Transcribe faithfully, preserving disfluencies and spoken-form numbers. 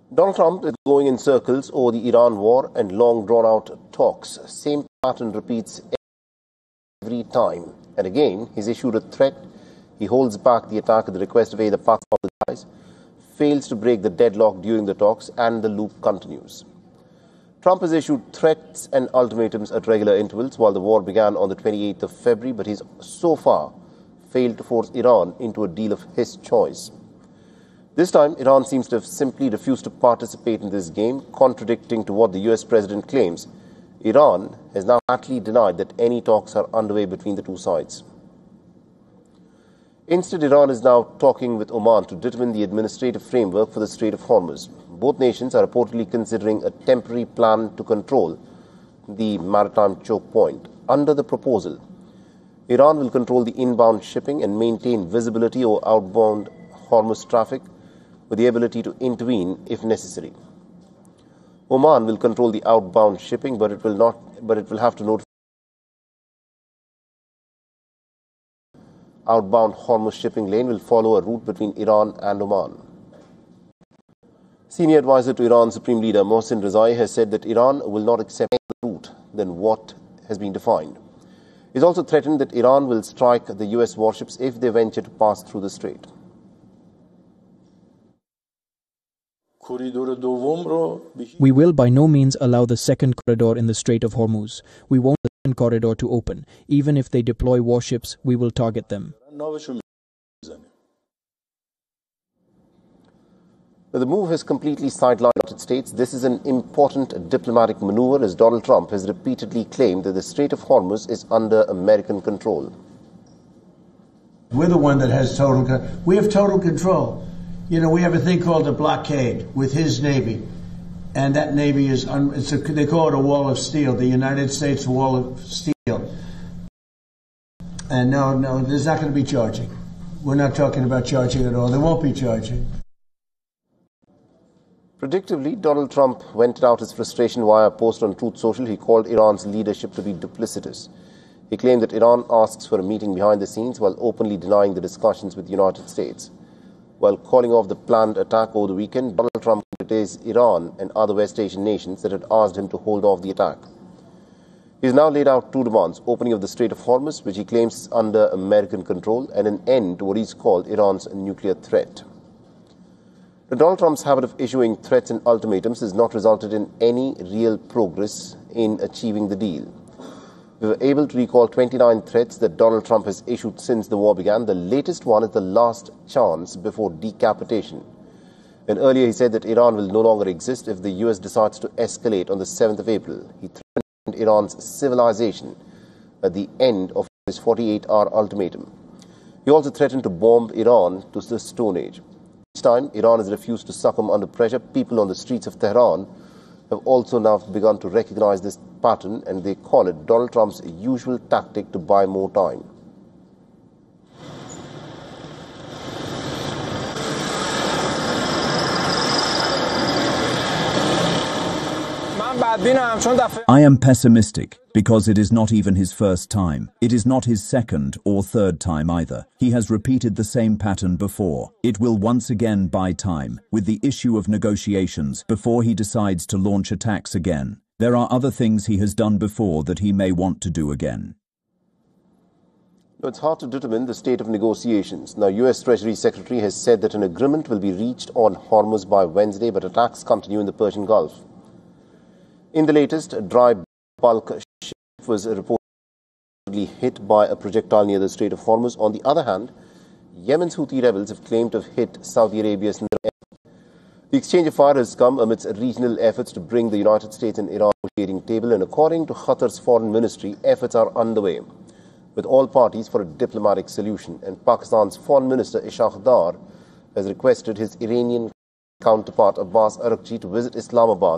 Donald Trump is going in circles over the Iran war and long drawn-out talks. Same pattern repeats every time. And again, he's issued a threat. He holds back the attack at the request of either Pakistan or the allies, fails to break the deadlock during the talks, and the loop continues. Trump has issued threats and ultimatums at regular intervals while the war began on the twenty-eighth of February, but he's so far failed to force Iran into a deal of his choice. This time, Iran seems to have simply refused to participate in this game, contradicting to what the U S president claims. Iran has now flatly denied that any talks are underway between the two sides. Instead, Iran is now talking with Oman to determine the administrative framework for the Strait of Hormuz. Both nations are reportedly considering a temporary plan to control the maritime choke point. Under the proposal, Iran will control the inbound shipping and maintain visibility over outbound Hormuz traffic, with the ability to intervene if necessary. Oman will control the outbound shipping, but it will not. But it will have to notify outbound Hormuz shipping lane will follow a route between Iran and Oman. Senior advisor to Iran's Supreme Leader Mohsen Rezai has said that Iran will not accept any route than what has been defined. He has also threatened that Iran will strike the U S warships if they venture to pass through the strait. We will by no means allow the second corridor in the Strait of Hormuz. We won't allow the second corridor to open. Even if they deploy warships, we will target them. The move has completely sidelined the United States. This is an important diplomatic maneuver, as Donald Trump has repeatedly claimed that the Strait of Hormuz is under American control. We're the one that has total control. We have total control. You know, we have a thing called a blockade with his Navy, and that Navy is, un, it's a, they call it a wall of steel, the United States wall of steel. And no, no, there's not going to be charging. We're not talking about charging at all. There won't be charging. Predictably, Donald Trump vented out his frustration via a post on Truth Social. He called Iran's leadership to be duplicitous. He claimed that Iran asks for a meeting behind the scenes while openly denying the discussions with the United States. While calling off the planned attack over the weekend, Donald Trump criticized Iran and other West Asian nations that had asked him to hold off the attack. He has now laid out two demands: opening of the Strait of Hormuz, which he claims is under American control, and an end to what he's called Iran's nuclear threat. But Donald Trump's habit of issuing threats and ultimatums has not resulted in any real progress in achieving the deal. We were able to recall twenty-nine threats that Donald Trump has issued since the war began. The latest one is the last chance before decapitation. And earlier he said that Iran will no longer exist if the U S decides to escalate on the seventh of April. He threatened Iran's civilization at the end of his forty-eight hour ultimatum. He also threatened to bomb Iran to the Stone Age. Each time Iran has refused to succumb under pressure, people on the streets of Tehran have also now begun to recognize this pattern, and they call it Donald Trump's usual tactic to buy more time. I am pessimistic because it is not even his first time. It is not his second or third time either. He has repeated the same pattern before. It will once again buy time with the issue of negotiations before he decides to launch attacks again. There are other things he has done before that he may want to do again. It's hard to determine the state of negotiations. Now, U S Treasury Secretary has said that an agreement will be reached on Hormuz by Wednesday, but attacks continue in the Persian Gulf. In the latest, a dry bulk ship was reportedly hit by a projectile near the Strait of Hormuz. On the other hand, Yemen's Houthi rebels have claimed to have hit Saudi Arabia's airport. The exchange of fire has come amidst regional efforts to bring the United States and Iran to the negotiating table, and according to Qatar's foreign ministry, efforts are underway with all parties for a diplomatic solution. And Pakistan's foreign minister Ishaq Dar has requested his Iranian counterpart Abbas Araghchi to visit Islamabad